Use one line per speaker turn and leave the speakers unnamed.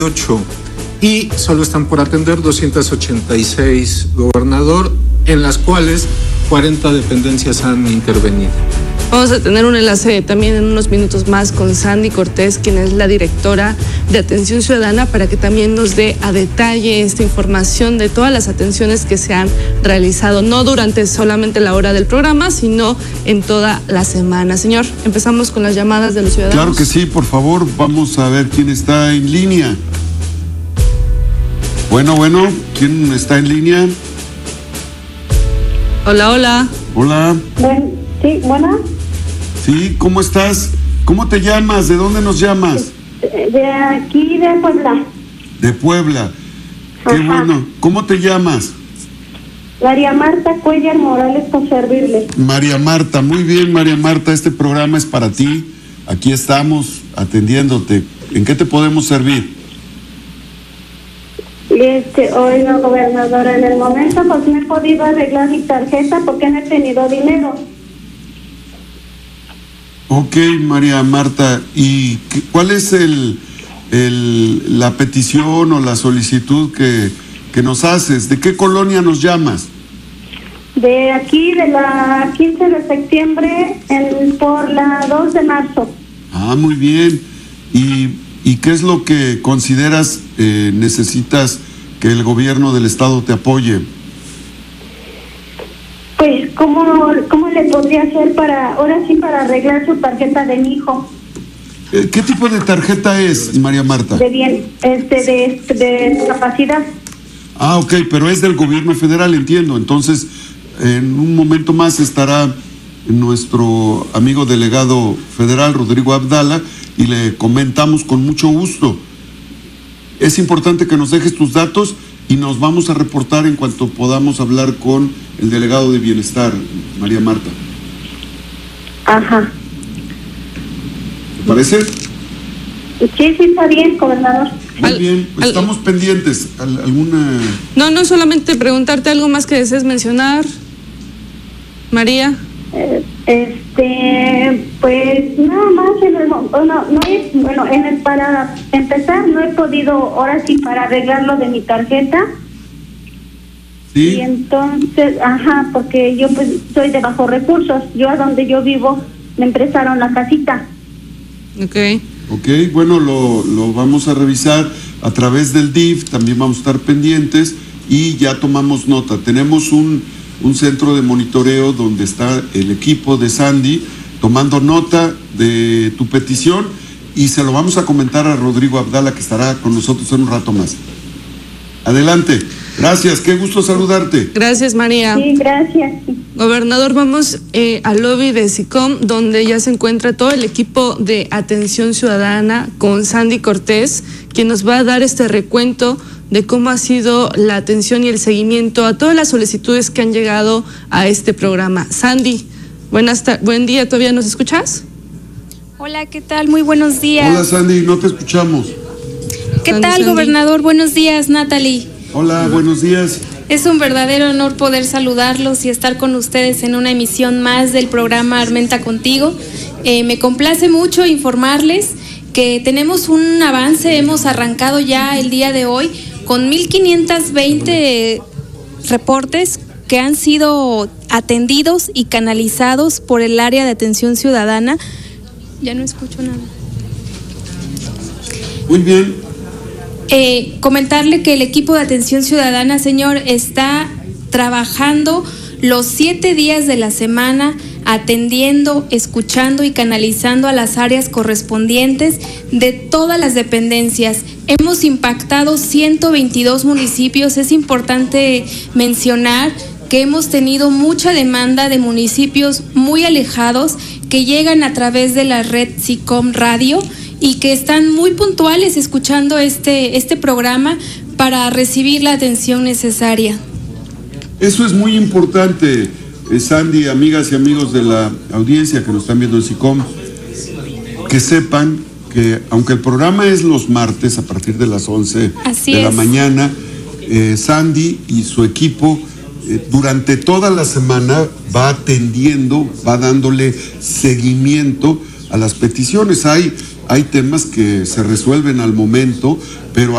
y solo están por atender 286, gobernador, en las cuales 40 dependencias han intervenido.
Vamos a tener un enlace también en unos minutos más con Sandy Cortés, quien es la directora de Atención Ciudadana, para que también nos dé a detalle esta información de todas las atenciones que se han realizado, no durante solamente la hora del programa, sino en toda la semana. Señor, empezamos con las llamadas de los ciudadanos.
Claro que sí, por favor, vamos a ver quién está en línea. Bueno, ¿quién está en línea?
Hola.
Hola.
Sí, buenas.
Sí, ¿cómo estás? ¿Cómo te llamas? ¿De dónde nos llamas?
De aquí, de Puebla.
De Puebla. Qué bueno. ¿Cómo te llamas?
María Marta Cuellar Morales, por servirle.
María Marta, muy bien, María Marta, este programa es para ti. Aquí estamos atendiéndote. ¿En qué te podemos servir?
Oiga, gobernadora, en el momento pues no he podido arreglar mi tarjeta porque no he tenido dinero.
Ok, María Marta, ¿y cuál es la petición o la solicitud que nos haces? ¿De qué colonia nos llamas?
De aquí, de la 15 de septiembre por la 2 de marzo.
Ah, muy bien. ¿Y qué es lo que consideras necesitas que el gobierno del estado te apoye?
Pues, ¿cómo le podría hacer para arreglar su tarjeta de mi hijo?
¿Qué tipo de tarjeta es, María Marta?
De discapacidad.
Ah, ok, pero es del gobierno federal, entiendo. Entonces, en un momento más estará nuestro amigo delegado federal, Rodrigo Abdala, y le comentamos con mucho gusto. Es importante que nos dejes tus datos y nos vamos a reportar en cuanto podamos hablar con el delegado de Bienestar, María Marta.
Ajá.
¿Te parece?
Sí, está bien, gobernador.
Muy bien, pues estamos pendientes. ¿Alguna...?
No, solamente preguntarte algo más que desees mencionar, María.
Pues nada más para empezar no he podido ahora sí para arreglar lo de mi tarjeta.
Sí.
Y entonces, porque yo pues soy de bajos recursos. Yo a donde yo vivo me prestaron la casita.
Ok,
bueno, lo vamos a revisar a través del DIF, también vamos a estar pendientes y ya tomamos nota. Tenemos un centro de monitoreo donde está el equipo de Sandy tomando nota de tu petición y se lo vamos a comentar a Rodrigo Abdala, que estará con nosotros en un rato más. Adelante. Gracias, qué gusto saludarte.
Gracias, María.
Sí, gracias.
Gobernador, vamos al lobby de SICOM, donde ya se encuentra todo el equipo de Atención Ciudadana con Sandy Cortés, quien nos va a dar este recuento de cómo ha sido la atención y el seguimiento a todas las solicitudes que han llegado a este programa. Sandy, buen día, ¿todavía nos escuchas?
Hola, ¿qué tal? Muy buenos días.
Hola, Sandy, no te escuchamos.
¿Qué tal, gobernador? Buenos días, Natalie.
Hola, buenos días.
Es un verdadero honor poder saludarlos y estar con ustedes en una emisión más del programa Armenta Contigo. Me complace mucho informarles que tenemos un avance, hemos arrancado ya el día de hoy con 1,520 reportes que han sido atendidos y canalizados por el área de atención ciudadana. Ya no escucho nada.
Muy bien.
Comentarle que el equipo de atención ciudadana, señor, está trabajando los 7 días de la semana, atendiendo, escuchando y canalizando a las áreas correspondientes de todas las dependencias. Hemos impactado 122 municipios. Es importante mencionar que hemos tenido mucha demanda de municipios muy alejados que llegan a través de la red SICOM Radio y que están muy puntuales escuchando este programa para recibir la atención necesaria.
Eso es muy importante, Sandy, amigas y amigos de la audiencia que nos están viendo en SICOM, que sepan que aunque el programa es los martes a partir de las 11 de la mañana, Sandy y su equipo durante toda la semana va atendiendo, va dándole seguimiento a las peticiones. Hay temas que se resuelven al momento, pero